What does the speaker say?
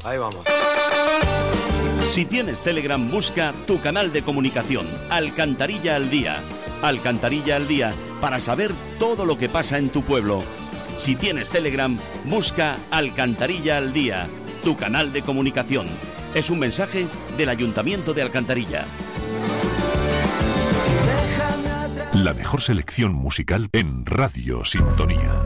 Ahí vamos. Si tienes Telegram, busca tu canal de comunicación, Alcantarilla al Día. Alcantarilla al Día, para saber todo lo que pasa en tu pueblo. Si tienes Telegram, busca Alcantarilla al Día, tu canal de comunicación. Es un mensaje del Ayuntamiento de Alcantarilla. La mejor selección musical en Radio Sintonía.